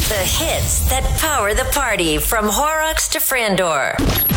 The hits that power the party from Horrocks to Frandor.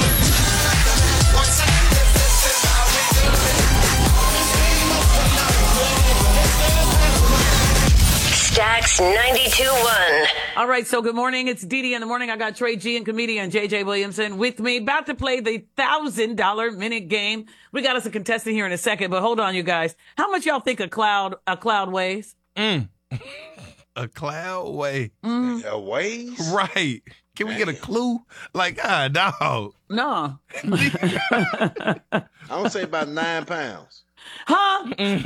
Stax 92.1. All right, so good morning. It's Dee in the morning. I got Trey G and comedian JJ Williamson with me, about to play the $1,000 minute game. We got us a contestant here in a second, but hold on, you guys. How much y'all think a cloud weighs? A cloud weigh. A ways? Right. Can we get a clue? Like, dog. No. I would say about 9 pounds. Huh?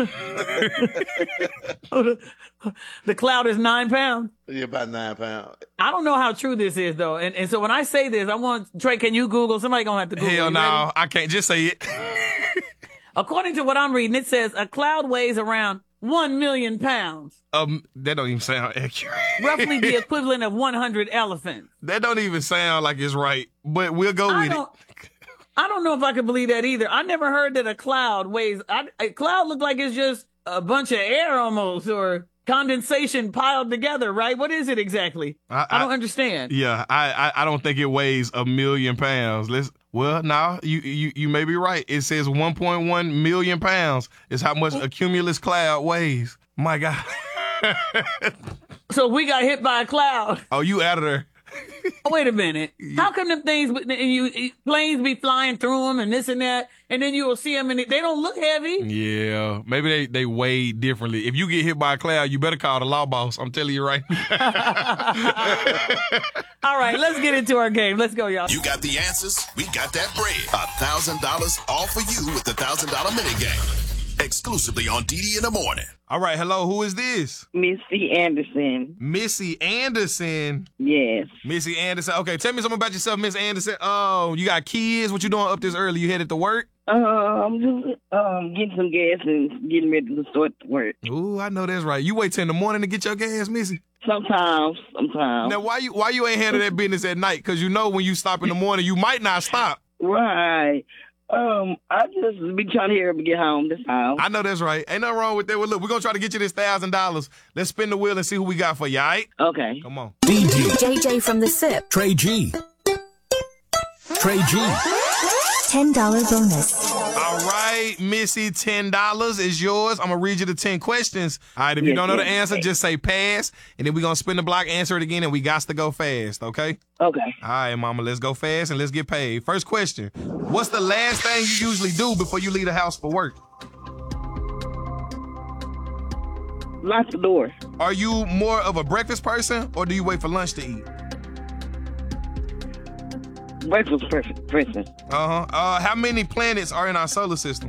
The cloud is 9 pounds. Yeah, about 9 pounds. I don't know how true this is, though. And so when I say this, I want, Trey, can you Google? Somebody gonna have to Google. Hell You no, ready? I can't just say it. According to what I'm reading, it says a cloud weighs around 1 million pounds. That don't even sound accurate. Roughly the equivalent of 100 elephants. That don't even sound like it's right, but we'll go with it. I don't know if I can believe that either. I never heard that a cloud weighs. A cloud look like it's just a bunch of air almost, or condensation piled together, right? What is it exactly? I don't understand. Yeah, I don't think it weighs 1 million pounds. No, you may be right. It says 1.1 million pounds is how much a cumulus cloud weighs. My God. So we got hit by a cloud. Oh, you out of there. Oh, wait a minute. How come them things, planes be flying through them and this and that, and then you will see them and they don't look heavy? Yeah, maybe they weigh differently. If you get hit by a cloud, you better call the law boss. I'm telling you right. All right, let's get into our game. Let's go, y'all. You got the answers. We got that bread. $1,000 all for you with the $1,000 minute game. Exclusively on DD in the morning. All right, hello, who is this? Missy Anderson. Missy Anderson. Yes. Missy Anderson. Okay, tell me something about yourself, Miss Anderson. Oh, you got kids? What you doing up this early? You headed to work? I'm just getting some gas and getting ready to start to work. Ooh, I know that's right. You wait till in the morning to get your gas, Missy? Sometimes. Now, why you ain't handle that business at night? Because you know when you stop in the morning, you might not stop. Right. I just be trying to hear him get home this time. I know that's right. Ain't nothing wrong with that. Well, look, we're going to try to get you this $1,000. Let's spin the wheel and see who we got for you, all right? Okay. Come on. JJ from the SIP. Trey G. $10 bonus. All right, Missy, $10 is yours. I'm going to read you the 10 questions. All right, if you don't know the answer, just say pass, and then we're going to spin the block, answer it again, and we got to go fast, okay? Okay. All right, mama, let's go fast and let's get paid. First question. What's the last thing you usually do before you leave the house for work? Lock the door. Are you more of a breakfast person, or do you wait for lunch to eat? Breakfast person. How many planets are in our solar system?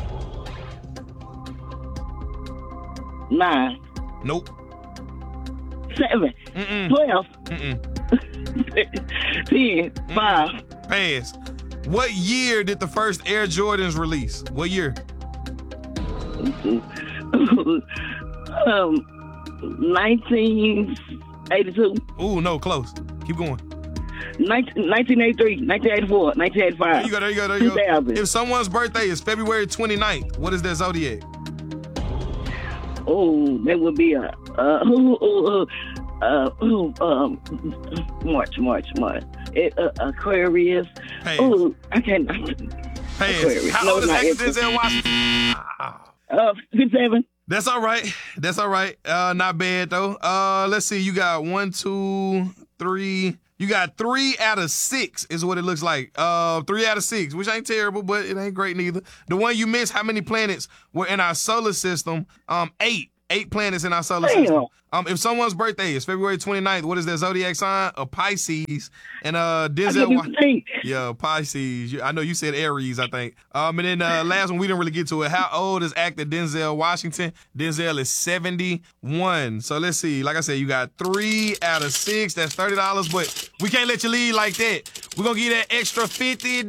9. Nope. 7. 12. 10. 5. Pass. What year did the first Air Jordans release? What year? 1982. Ooh, no, close. Keep going. 1983, 1984, 1985. There you go. 2000. If someone's birthday is February 29th, what is their zodiac? Oh, that would be March. Aquarius. Pass. Oh, I can't. Pass. Aquarius. How No, old is not actor Aquarius. Denzel Washington? 57. That's all right. Not bad, though. Let's see. You got 1, 2, 3. You got 3 out of 6 is what it looks like. 3 out of 6, which ain't terrible, but it ain't great neither. The one you missed, how many planets were in our solar system? 8. 8 planets in our solar system. If someone's birthday is February 29th, what is their zodiac sign? A Pisces. And Denzel. Yeah, Pisces. I know you said Aries, I think. And then last one, we didn't really get to it. How old is actor Denzel Washington? Denzel is 71. So let's see. Like I said, you got 3 out of 6. That's $30, but we can't let you leave like that. We're going to give you that extra $50.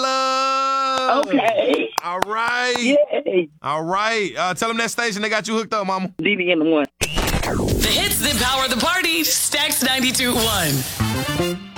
Okay. All right. Yay. All right. Tell them that station they got you hooked up, mama. DD in the morning. The hits that power the party. Stax 92.1.